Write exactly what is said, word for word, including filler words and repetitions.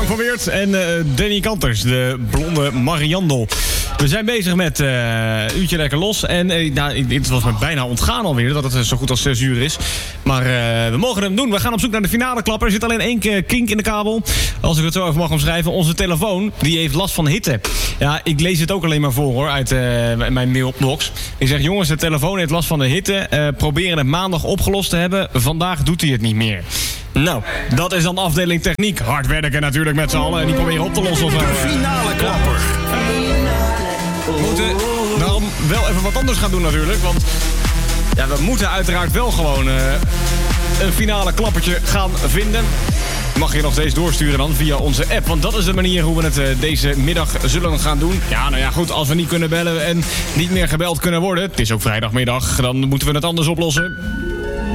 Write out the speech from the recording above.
Frank van Weert en uh, Danny Kanters, de blonde Mariandel. We zijn bezig met uh, uurtje lekker los. En uh, nou, het was me bijna ontgaan alweer dat het zo goed als zes uur is. Maar uh, we mogen het doen. We gaan op zoek naar de finale klapper. Er zit alleen één kink in de kabel. Als ik het zo even mag omschrijven. Onze telefoon die heeft last van hitte. Ja, ik lees het ook alleen maar voor hoor. Uit uh, mijn mailbox. Ik zeg jongens, de telefoon heeft last van de hitte. Uh, proberen het maandag opgelost te hebben. Vandaag doet hij het niet meer. Nou, dat is dan afdeling techniek. Hard werken natuurlijk met z'n allen. En die proberen op te lossen. Of, uh, de finale klapper. We moeten daarom wel even wat anders gaan doen natuurlijk. Want ja, we moeten uiteraard wel gewoon uh, een finale klappertje gaan vinden. Mag je nog steeds doorsturen dan via onze app. Want dat is de manier hoe we het uh, deze middag zullen gaan doen. Ja, nou ja, goed. Als we niet kunnen bellen en niet meer gebeld kunnen worden. Het is ook vrijdagmiddag. Dan moeten we het anders oplossen.